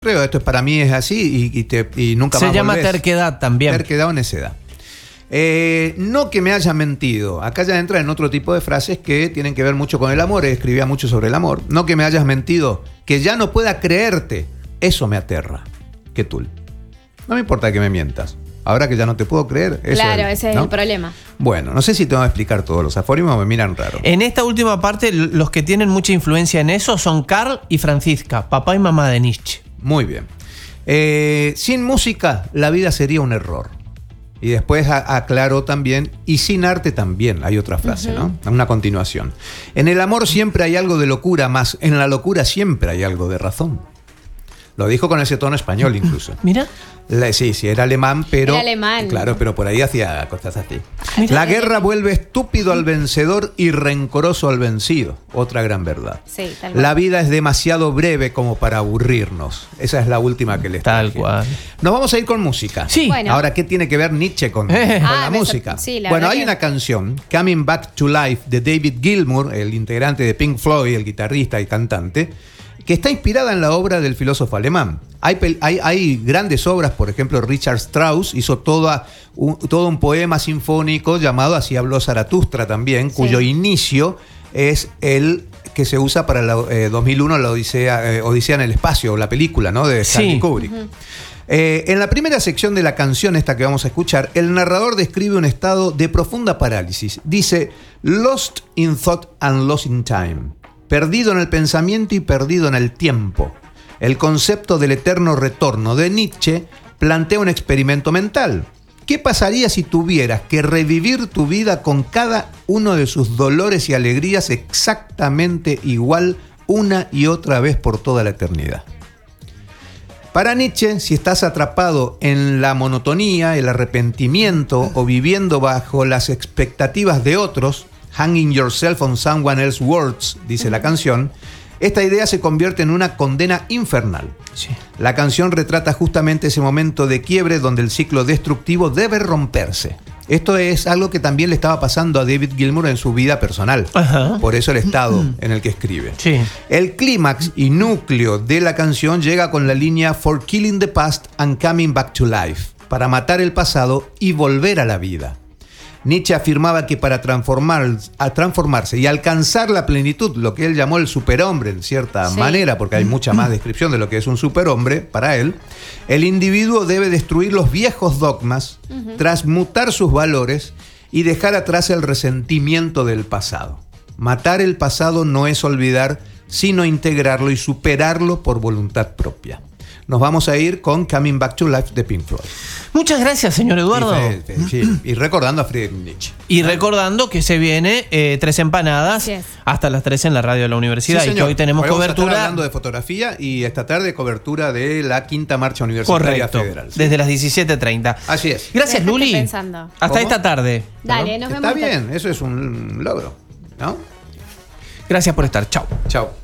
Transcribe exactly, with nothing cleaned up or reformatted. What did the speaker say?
creo, esto es, para mí es así y, y, te, y nunca Se más llama volvés. terquedad también. Terquedad o necedad. Eh, no que me haya mentido. Acá ya entra en otro tipo de frases que tienen que ver mucho con el amor. Escribía mucho sobre el amor. No que me hayas mentido, que ya no pueda creerte. Eso me aterra. ¿Qué tú? No me importa que me mientas. Ahora que ya no te puedo creer. Eso Claro, es, ese es ¿no? el problema. Bueno, no sé si te voy a explicar todos los aforismos o me miran raro. En esta última parte, los que tienen mucha influencia en eso son Carl y Francisca, papá y mamá de Nietzsche. Muy bien. Eh, sin música, la vida sería un error. Y después a- aclaró también, y sin arte también, hay otra frase, uh-huh. ¿no? Una continuación. En el amor siempre hay algo de locura, más en la locura siempre hay algo de razón. Lo dijo con ese tono español incluso. Mira. La, sí, sí, era alemán, pero... Era alemán. Claro, pero por ahí hacía cosas así. Mira. La guerra vuelve estúpido al vencedor y rencoroso al vencido. Otra gran verdad. Sí, tal cual. La vida es demasiado breve como para aburrirnos. Esa es la última que les Tal traje. cual. Nos vamos a ir con música. Sí. Bueno. Ahora, ¿qué tiene que ver Nietzsche con, con Ah, la me música? sor- sí, la bueno, verdad hay que- una canción, Coming Back to Life, de David Gilmour, el integrante de Pink Floyd, el guitarrista y cantante, que está inspirada en la obra del filósofo alemán. Hay, pel- hay, hay grandes obras, por ejemplo, Richard Strauss hizo toda un, todo un poema sinfónico llamado Así habló Zaratustra también, Sí. cuyo inicio es el que se usa para la eh, dos mil uno, la Odisea, eh, Odisea en el espacio, la película, ¿no? De Stanley Sí. Kubrick. Eh, en la primera sección de la canción esta que vamos a escuchar, el narrador describe un estado de profunda parálisis. Dice, lost in thought and lost in time. Perdido en el pensamiento y perdido en el tiempo. El concepto del eterno retorno de Nietzsche plantea un experimento mental. ¿Qué pasaría si tuvieras que revivir tu vida con cada uno de sus dolores y alegrías exactamente igual una y otra vez por toda la eternidad? Para Nietzsche, si estás atrapado en la monotonía, el arrepentimiento o viviendo bajo las expectativas de otros, hanging yourself on someone else's words, dice la canción, esta idea se convierte en una condena infernal. Sí. La canción retrata justamente ese momento de quiebre donde el ciclo destructivo debe romperse. Esto es algo que también le estaba pasando a David Gilmour en su vida personal. Ajá. Por eso el estado en el que escribe. Sí. El clímax y núcleo de la canción llega con la línea For killing the past and coming back to life, para matar el pasado y volver a la vida. Nietzsche afirmaba que para transformar, a transformarse y alcanzar la plenitud, lo que él llamó el superhombre en cierta Sí. manera, porque hay mucha más descripción de lo que es un superhombre para él, el individuo debe destruir los viejos dogmas, uh-huh. transmutar sus valores y dejar atrás el resentimiento del pasado. Matar el pasado no es olvidar, sino integrarlo y superarlo por voluntad propia. Nos vamos a ir con Coming Back to Life de Pink Floyd. Muchas gracias, señor Eduardo. Y, fe- fe- sí, y recordando a Friedrich Nietzsche. Y recordando que se viene eh, Tres Empanadas Así es. hasta las tres en la radio de la universidad. Sí, y que señor. hoy tenemos Hoy vamos a estar cobertura. hablando de fotografía y esta tarde cobertura de la quinta marcha universitaria Correcto. federal. ¿sí? Desde las diecisiete treinta. Así es. Gracias, Dejaste Luli. pensando. Hasta ¿Cómo? esta tarde. Dale, nos Está vemos. bien, eso es un logro, ¿no? Gracias por estar. Chao. Chao.